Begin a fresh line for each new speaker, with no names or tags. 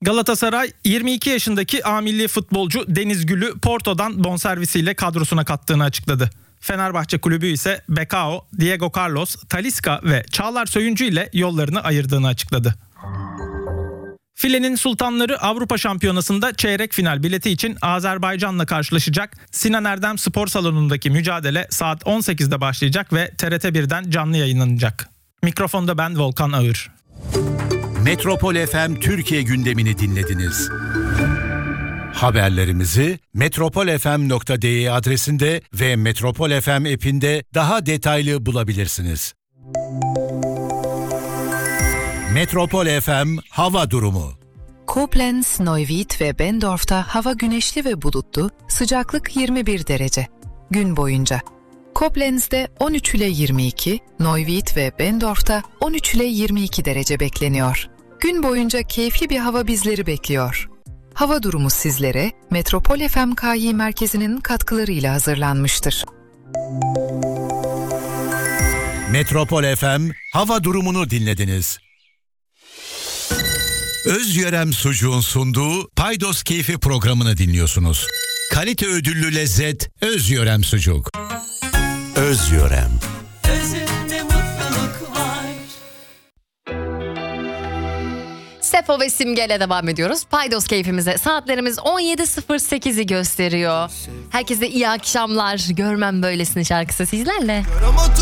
Galatasaray 22 yaşındaki A milli futbolcu Deniz Gül'ü Porto'dan bonservisiyle kadrosuna kattığını açıkladı. Fenerbahçe kulübü ise Becao, Diego Carlos, Talisca ve Çağlar Söyüncü ile yollarını ayırdığını açıkladı. Filenin Sultanları Avrupa Şampiyonası'nda çeyrek final bileti için Azerbaycan'la karşılaşacak. Sinan Erdem Spor Salonu'ndaki mücadele saat 18'de başlayacak ve TRT 1'den canlı yayınlanacak. Mikrofonda ben Volkan Ağır.
Metropol FM Türkiye gündemini dinlediniz. Haberlerimizi metropolfm.de adresinde ve Metropol FM app'inde daha detaylı bulabilirsiniz. Metropol FM hava durumu.
Koblenz, Neuwied ve Bendorf'ta hava güneşli ve bulutlu, sıcaklık 21 derece. Gün boyunca. Koblenz'de 13 ile 22, Neuwied ve Bendorf'ta 13 ile 22 derece bekleniyor. Gün boyunca keyifli bir hava bizleri bekliyor. Hava durumu sizlere Metropol FM KY merkezinin katkılarıyla hazırlanmıştır.
Metropol FM hava durumunu dinlediniz. Özyörem Sucuğun sunduğu Paydos Keyfi programını dinliyorsunuz. Kalite ödüllü lezzet Özyörem Sucuk. Özyörem.
Özünde mutluluk var.
Sefo ve Simge'yle devam ediyoruz. Paydos keyfimize. Saatlerimiz 17.08'i gösteriyor. Herkese iyi akşamlar. Görmem böylesini şarkısı sizlerle.